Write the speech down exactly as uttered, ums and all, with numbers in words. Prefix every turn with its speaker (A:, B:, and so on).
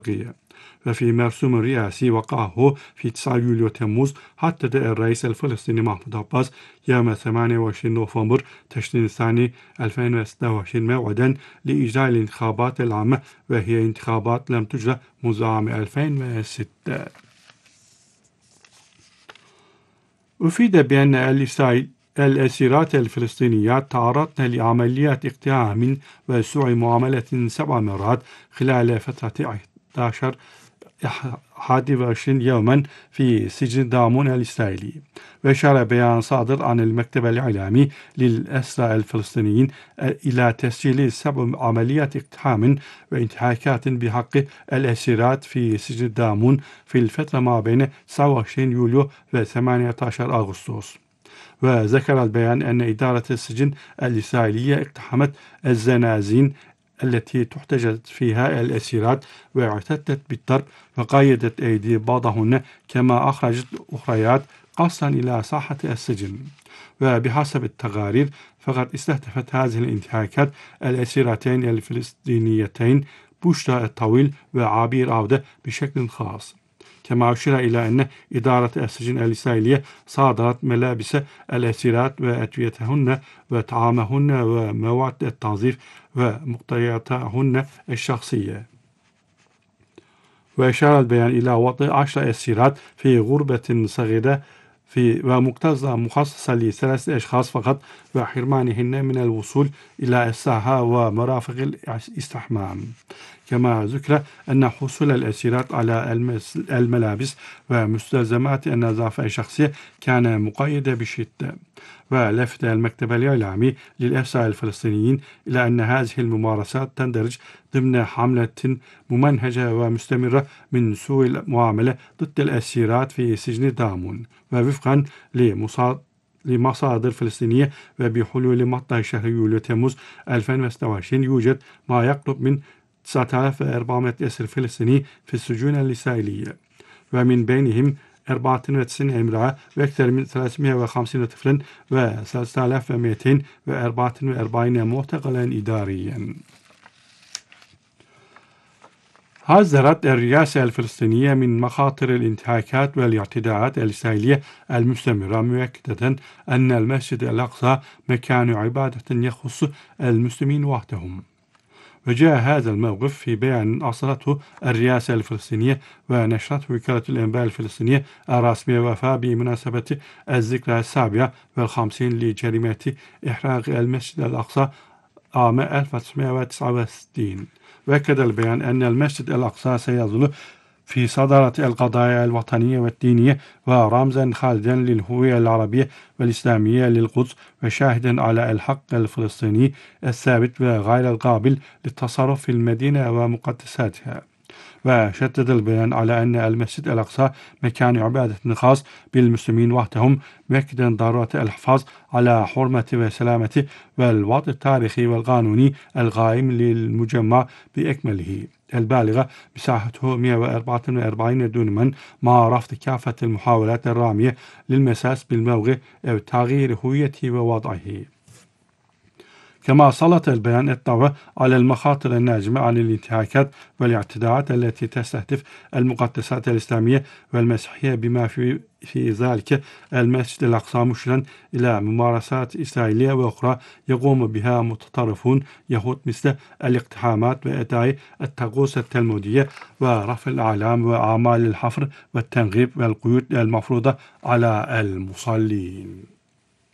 A: وفي مرسوم رئاسي وقعه في تسعة يوليو تموز حدد الرئيس الفلسطيني محمود عباس يوم ثمانية وعشرين نوفمبر تشرين الثاني ألفين وستة وعشرين موعدا لإجراء الانتخابات العامة، وهي انتخابات لم تجرى منذ عام ألفين وستة. أفيد بأن الأسيرات الفلسطينيات تعرضن لعمليات اقتحام وسوء معاملة سبع مرات خلال فترة أحد عشر أحد وعشرين يوما في سجن دامون الإسرائيلي. وأشار بيان صادر عن المكتب الإعلامي للأسرى الفلسطينيين إلى تسجيل سبع عمليات اقتحام وانتهاكات بحق الأسيرات في سجن دامون في الفترة ما بين تسعة وعشرين يوليو و ثمانية عشر أغسطس. وذكر البيان أن إدارة السجن الإسرائيلية اقتحمت الزنازين التي تحتجز فيها الأسيرات واعتدت بالضرب وقيدت أيدي بعضهن، كما أخرجت أخريات قصدا إلى ساحة السجن. وبحسب التقارير فقد استهدفت هذه الانتهاكات الأسيرتين الفلسطينيتين بوشرا الطويل وعبير عودة بشكل خاص. كما أشير إلى أن إدارة السجن الإسرائيلية صادرت ملابس الأسيرات وأدويتهن وطعامهن ومواد التنظيف ومقتنياتهن الشخصية. وأشار البيان إلى وضع عشر أسيرات في غربة صغيرة في ومكتظة مخصصة لثلاث أشخاص فقط، وحرمانهن من الوصول إلى الساحة ومرافق الاستحمام. كما ذكر أن حصول الأسيرات على الملابس ومستلزمات النظافة الشخصية كان مقيدا بشدة. ولفت المكتب الإعلامي للأسرى الفلسطينيين إلى أن هذه الممارسات تندرج ضمن حملة ممنهجة ومستمرة من سوء المعاملة ضد الأسيرات في سجن دامون. ووفقا لمصادر فلسطينية وبحلول مطلع شهر يوليو تموز ألفين وستة وعشرين يوجد ما يقرب من تسعة آلاف وأربعمائة أسير فلسطيني في السجون الإسرائيلية، ومن بينهم أربعة وتسعين امرأة وأكثر من ثلاثمائة وخمسين طفلا وثلاثة آلاف ومئتين وأربعة وأربعين معتقلا إداريا. حذرت الرئاسة الفلسطينية من مخاطر الانتهاكات والاعتداءات الإسرائيلية المستمرة، مؤكدة أن المسجد الأقصى مكان عبادة يخص المسلمين وحدهم. وجاء هذا الموقف في بيان أصدرته الرئاسة الفلسطينية ونشرته وكالة الأنباء الفلسطينية الرسمية وفاء بمناسبة الذكرى السابعة والخمسين لجريمة إحراق المسجد الأقصى عام ألف وتسعمائة وتسعة وستين. وأكد البيان أن المسجد الأقصى سيظل في صدارة القضايا الوطنية والدينية ورمزا خالدا للهوية العربية والإسلامية للقدس، وشاهدا على الحق الفلسطيني الثابت وغير القابل للتصرف في المدينة ومقدساتها. وشدد البيان على أن المسجد الأقصى مكان عبادة خاص بالمسلمين وحدهم، مؤكدا ضرورة الحفاظ على حرمة وسلامته والوضع التاريخي والقانوني القائم للمجمع بأكمله البالغة مساحته مئة وأربعة وأربعين دونما، مع رفض كافة المحاولات الرامية للمساس بالموقع أو تغيير هويته ووضعه. كما سلط البيان الضوء على المخاطر الناجمة عن الانتهاكات والاعتداءات التي تستهدف المقدسات الإسلامية والمسيحية، بما في في ذلك المسجد الأقصى، مشيرا إلى ممارسات إسرائيلية وأخرى يقوم بها متطرفون يهود مثل الاقتحامات وأداء الطقوس التلمودية ورفع الأعلام وأعمال الحفر والتنغيب والقيود المفروضة على المصلين.